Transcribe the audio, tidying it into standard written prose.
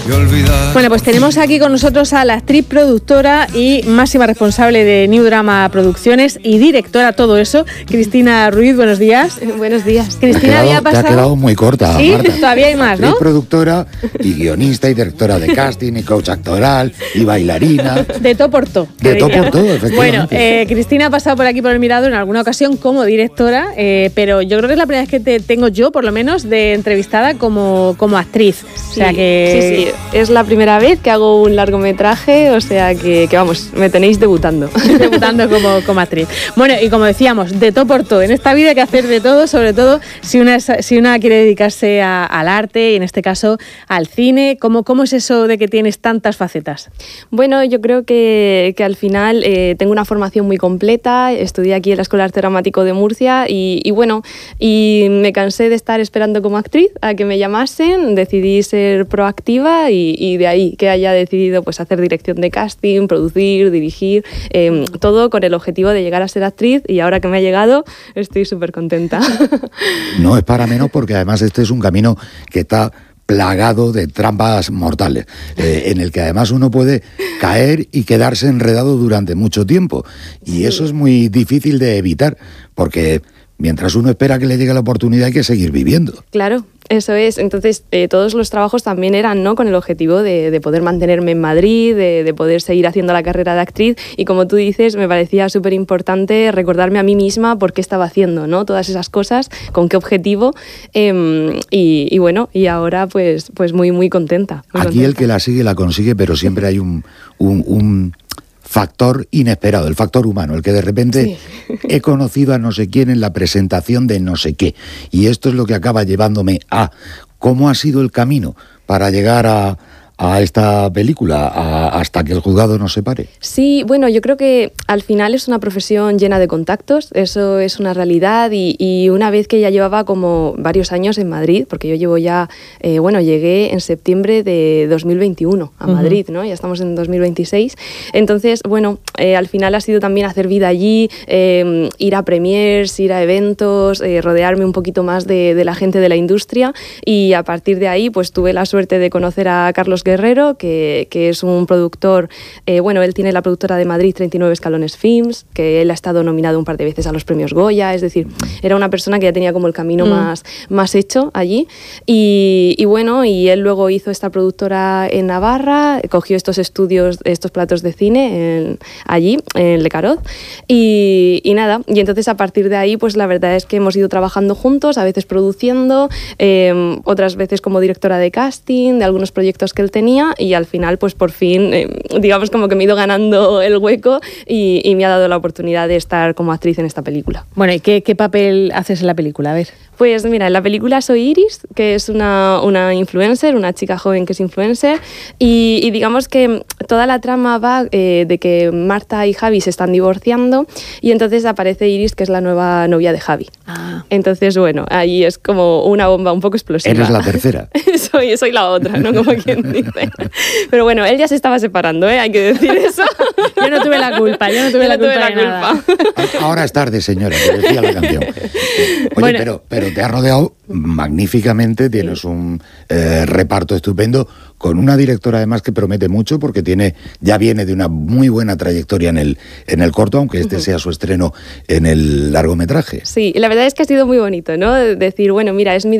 Bueno, pues tenemos aquí con nosotros a la actriz, productora y máxima responsable de New Drama Producciones y directora, todo eso, Cristina Ruiz. Buenos días. Buenos días. Cristina había pasado... Te ha quedado muy corta, ¿Sí? Marta. Todavía hay más, ¿no? Actriz, productora y guionista y directora de casting y coach actoral y bailarina. De todo por todo. De todo por todo, efectivamente. Bueno, Cristina ha pasado por aquí por El Mirador en alguna ocasión como directora, pero yo creo que es la primera vez que te tengo yo, por lo menos, de entrevistada como actriz. Sí, o sea que... sí, es la primera vez que hago un largometraje, o sea que vamos, me tenéis debutando. Debutando como actriz. Bueno, y como decíamos, de todo por todo. En esta vida hay que hacer de todo, sobre todo si una quiere dedicarse al arte y en este caso al cine. ¿Cómo es eso de que tienes tantas facetas? Bueno, yo creo que al final tengo una formación muy completa, estudié aquí en la Escuela de Arte Dramático de Murcia y me cansé de estar esperando como actriz a que me llamasen, decidí ser proactiva y de ahí que haya decidido pues hacer dirección de casting, producir, dirigir, todo con el objetivo de llegar a ser actriz, y ahora que me ha llegado estoy súper contenta. No es para menos, porque además este es un camino que está plagado de trampas mortales, en el que además uno puede caer y quedarse enredado durante mucho tiempo, y sí, eso es muy difícil de evitar, porque mientras uno espera que le llegue la oportunidad hay que seguir viviendo. Claro. Eso es, entonces todos los trabajos también eran, ¿no?, con el objetivo de poder mantenerme en Madrid, de poder seguir haciendo la carrera de actriz, y como tú dices, me parecía súper importante recordarme a mí misma por qué estaba haciendo, ¿no?, todas esas cosas, con qué objetivo, y bueno, y ahora pues muy muy contenta. Muy Aquí contenta. El que la sigue la consigue, pero siempre hay un factor inesperado, el factor humano, el que de repente sí, he conocido a no sé quién en la presentación de no sé qué. Y esto es lo que acaba llevándome a cómo ha sido el camino para llegar a esta película, hasta que el juzgado nos separe. Sí, bueno, yo creo que al final es una profesión llena de contactos, eso es una realidad, y una vez que ya llevaba como varios años en Madrid, porque yo llevo ya, llegué en septiembre de 2021 a Madrid, ¿no? Ya estamos en 2026, entonces, bueno, al final ha sido también hacer vida allí, ir a premiers, ir a eventos, rodearme un poquito más de la gente de la industria, y a partir de ahí pues tuve la suerte de conocer a Carlos Guerrero, que es un productor, él tiene la productora de Madrid 39 Escalones Films, que él ha estado nominado un par de veces a los premios Goya, es decir, era una persona que ya tenía como el camino más hecho allí, y él luego hizo esta productora en Navarra, cogió estos estudios, estos platos de cine allí, en Le Carod, y nada, y entonces a partir de ahí pues la verdad es que hemos ido trabajando juntos, a veces produciendo, otras veces como directora de casting, de algunos proyectos que él tenía, y al final pues por fin digamos como que me he ido ganando el hueco y me ha dado la oportunidad de estar como actriz en esta película. Bueno, ¿y qué papel haces en la película? A ver. Pues mira, en la película soy Iris, que es una influencer, una chica joven que es influencer, y digamos que toda la trama va de que Marta y Javi se están divorciando, y entonces aparece Iris, que es la nueva novia de Javi. Entonces, bueno, ahí es como una bomba un poco explosiva. Eres la tercera. soy la otra, ¿no? Como quien dice. Pero bueno, él ya se estaba separando, ¿eh? Hay que decir eso. Yo no tuve la culpa, de nada. Ahora es tarde, señora, que decía la canción. Oye, bueno, pero te has rodeado magníficamente, tienes un reparto estupendo, con una directora además que promete mucho, porque ya viene de una muy buena trayectoria en el corto, aunque este sea su estreno en el largometraje. Sí, la verdad es que ha sido muy bonito, ¿no? Decir, bueno, mira, es mi